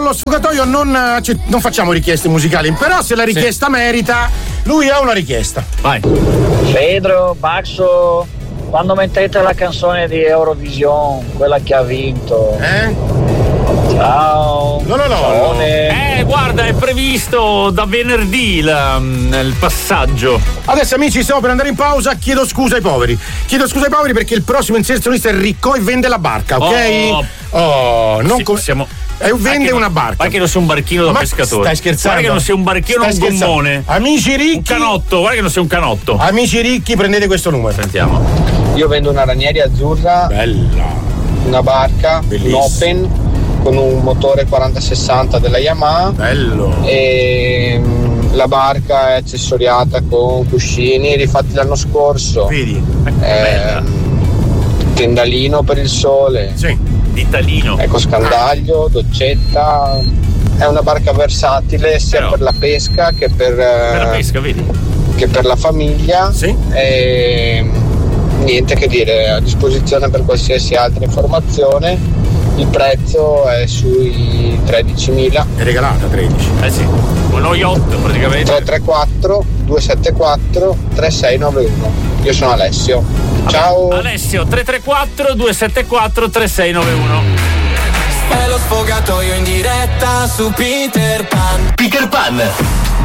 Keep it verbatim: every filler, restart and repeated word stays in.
allo sfogatoio non, cioè, non facciamo richieste musicali, però se la richiesta sì. merita, lui ha una richiesta. Vai. Pedro, Baxo, quando mettete la canzone di Eurovision, quella che ha vinto? Eh? Ciao. No, no, no. Ciaone. Eh, guarda, è previsto da venerdì la, il passaggio. Adesso, amici, stiamo per andare in pausa. Chiedo scusa ai poveri. Chiedo scusa ai poveri perché il prossimo inserzionista è ricco e vende la barca, ok? Oh, oh non sì, com- siamo... E vende una barca. Guarda che non sei un barchino da Ma pescatore. Stai scherzando? Guarda che non sei un barchino, stai un scherzando. gommone. Amici ricchi. Un canotto, guarda che non sei un canotto. Amici ricchi, prendete questo numero. Sentiamo. Io vendo una ranieri azzurra. Bella. Una barca. Bellissimo. Un open con un motore quaranta sessanta della Yamaha. Bello. E la barca è accessoriata con cuscini rifatti l'anno scorso. Vedi? Eh, tendalino per il sole. Sì. Italino. Ecco, scandaglio, doccetta. È una barca versatile sia Però, per la pesca che per, per la pesca, vedi? che per la famiglia. Sì. E niente che dire, a disposizione per qualsiasi altra informazione. Il prezzo è sui tredicimila. È regalata tredici. Eh sì. Uno yacht praticamente. tre tre quattro due sette quattro tre sei nove uno. Io sono Alessio. Ciao. Alessio tre tre quattro due sette quattro tre sei nove uno. È lo sfogatoio in diretta su Peter Pan. Peter Pan.